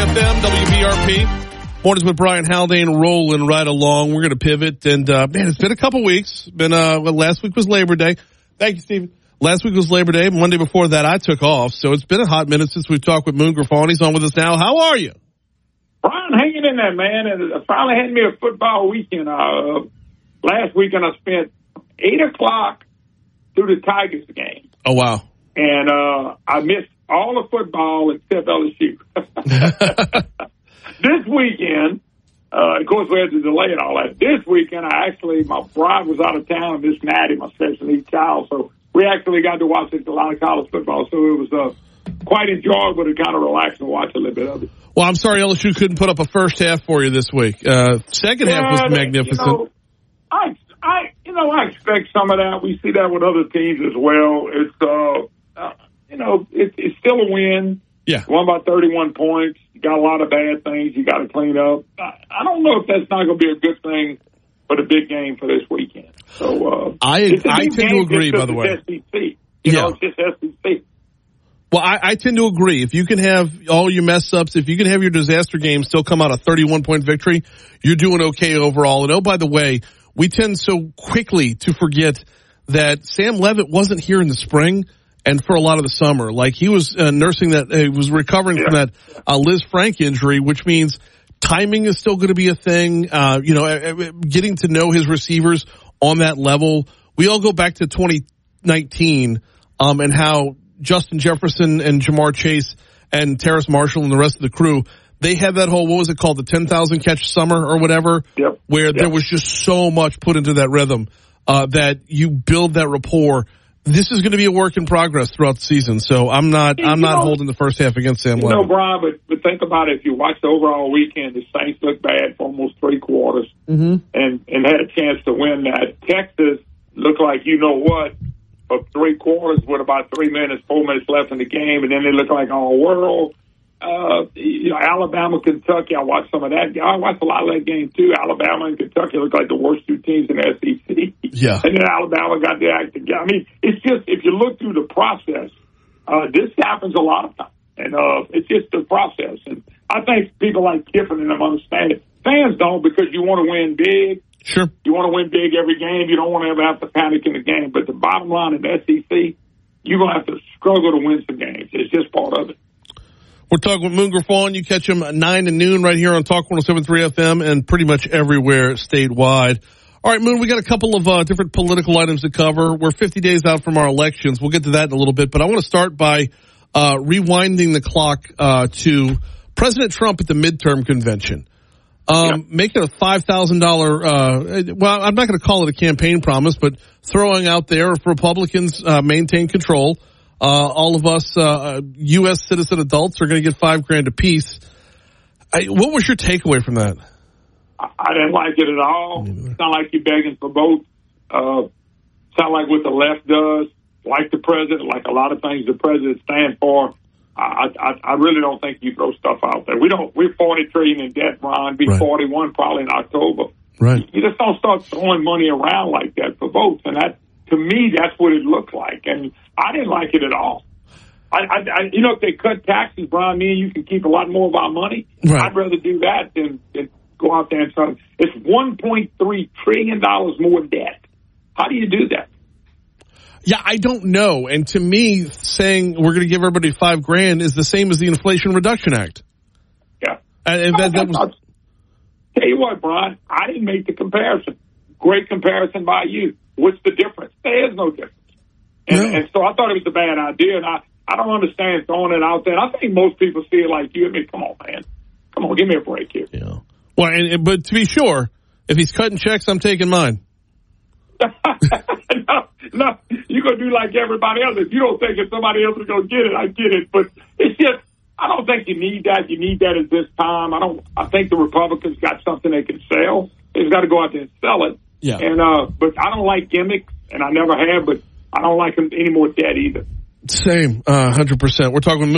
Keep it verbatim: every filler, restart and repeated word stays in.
F M, W B R P. Mornings with Brian Haldane rolling right along. We're going to pivot. And, uh, man, it's been a couple weeks. Been, uh, well, last week was Labor Day. Thank you, Stephen. Last week was Labor Day. Monday before that, I took off. So it's been a hot minute since we've talked with Moon Griffon. He's on with us now. How are you? Brian, hanging in there, man. And I finally had me a football weekend. Uh, last weekend, I spent eight o'clock through the Tigers game. Oh, wow. And uh, I missed all the football except L S U. This weekend, uh, of course, we had to delay it all that. This weekend, I actually, my bride was out of town, and Miss Natty, my special needs child, so we actually got to watch a lot of college football. So it was uh, quite enjoyable to kind of relax and watch a little bit of it. Well, I'm sorry L S U couldn't put up a first half for you this week. Uh, second yeah, half was magnificent. You know, I, I, you know, I expect some of that. We see that with other teams as well. It's, uh, uh you know, it, it's still a win. Yeah. Won by thirty-one points. You got a lot of bad things you got to clean up. I, I don't know if that's not going to be a good thing for the big game for this weekend. So uh, I I tend to agree, by the way. S E C. You yeah. know, it's just S E C. Well, I, I tend to agree. If you can have all your mess-ups, if you can have your disaster game still come out a thirty-one point victory, you're doing okay overall. And, oh, by the way, we tend so quickly to forget that Sam Levitt wasn't here in the spring and for a lot of the summer. Like, he was uh, nursing that, uh, he was recovering yeah. from that uh, Liz Frank injury, which means timing is still going to be a thing. Uh, you know, uh, getting to know his receivers on that level. We all go back to twenty nineteen um, and how Justin Jefferson and Jamar Chase and Terrace Marshall and the rest of the crew, they had that whole, what was it called, the ten thousand catch summer or whatever, yep. where yep. there was just so much put into that rhythm uh, that you build that rapport. This is going to be a work in progress throughout the season, so I'm not I'm not know, holding the first half against Sam You Levitt. know, Brian, but, but think about it. If you watch the overall weekend, the Saints looked bad for almost three quarters mm-hmm. and, and had a chance to win that. Texas looked like you know what for three quarters with about three minutes, four minutes left in the game, and then they looked like all world. Uh, you know, Alabama, Kentucky, I watched some of that. I watched a lot of that game, too. Alabama and Kentucky look like the worst two teams in the S E C. Yeah. And then Alabama got the act together. I mean, it's just, if you look through the process, uh, this happens a lot of times. And uh, it's just the process. And I think people like Kiffin and them understand it. Fans don't, because you want to win big. Sure. You want to win big every game. You don't want to ever have to panic in the game. But the bottom line in the S E C, you're going to have to struggle to win some games. It's just part of it. We're talking with Moon Griffon. You catch him at nine to noon right here on Talk one oh seven point three F M and pretty much everywhere statewide. All right, Moon, we got a couple of uh, different political items to cover. We're fifty days out from our elections. We'll get to that in a little bit, but I want to start by uh, rewinding the clock uh, to President Trump at the midterm convention. Um, yeah. Making a five thousand dollars, uh, well, I'm not going to call it a campaign promise, but throwing out there if Republicans uh, maintain control, uh, all of us uh, U S citizen adults are going to get five grand apiece. I, what was your takeaway from that? I, I didn't like it at all. It's not like you're begging for votes. Uh, it's not like what the left does, like the president, like a lot of things the president stands for. I, I, I really don't think you throw stuff out there. We don't. We're forty trillion in debt, Ron. Be right. forty-one probably in October. Right. You just don't start throwing money around like that for votes, and that to me that's what it looked like. And I didn't like it at all. I, I, I you know, if they cut taxes, Brian, me and you can keep a lot more of our money. Right. I'd rather do that than, than go out there and try. It's one point three trillion dollars more debt. How do you do that? Yeah, I don't know. And to me, saying we're going to give everybody five grand is the same as the Inflation Reduction Act. Yeah. And that, that was... I'll tell you what, Brian, I didn't make the comparison. Great comparison by you. What's the difference? There is no difference. And, no. and so I thought it was a bad idea, and I, I don't understand throwing it out there. I think most people see it like you. I mean, come on, man. Come on, give me a break here. Yeah. Well, and, but to be sure, if he's cutting checks, I'm taking mine. no, no, you're going to do like everybody else. If you don't think if somebody else is going to get it, I get it. But it's just, I don't think you need that. You need that at this time. I don't, I think the Republicans got something they can sell. They've got to go out there and sell it. Yeah. And, uh, but I don't like gimmicks, and I never have, but I don't like them any more dead either. Same, uh, one hundred percent. We're talking